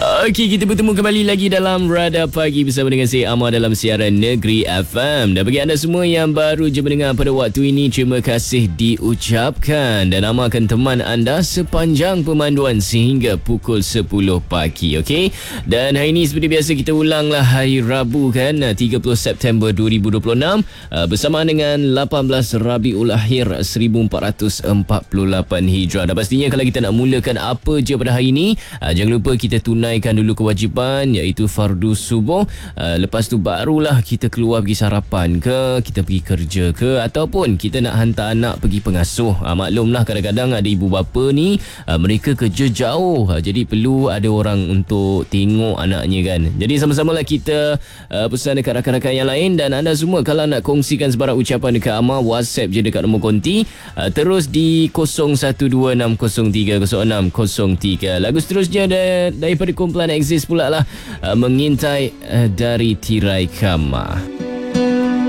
Okey, kita bertemu kembali lagi dalam Radar Pagi bersama dengan saya Amar dalam siaran Negeri FM. Dan bagi anda semua yang baru je mendengar pada waktu ini, terima kasih diucapkan. Dan Amar akan teman anda sepanjang pemanduan sehingga pukul 10 pagi. Okey. Dan hari ini seperti biasa kita ulanglah hari Rabu kan, 30 September 2026 bersama dengan 18 Rabiul Akhir 1448 Hijrah. Dan pastinya kalau kita nak mulakan apa je pada hari ini, jangan lupa kita tunaikan dulu kewajipan iaitu fardu subuh. Lepas tu barulah kita keluar pergi sarapan ke, kita pergi kerja ke, ataupun kita nak hantar anak pergi pengasuh. Maklumlah kadang-kadang ada ibu bapa ni mereka kerja jauh, jadi perlu ada orang untuk tengok anaknya kan. Jadi sama-samalah kita pesan dekat rakan-rakan yang lain. Dan anda semua kalau nak kongsikan sebarang ucapan dekat Amar, WhatsApp je dekat nombor konti terus di 0126030603. Lagu seterusnya daripada kumpulan Exist pula lah, Mengintai dari Tirai Kama.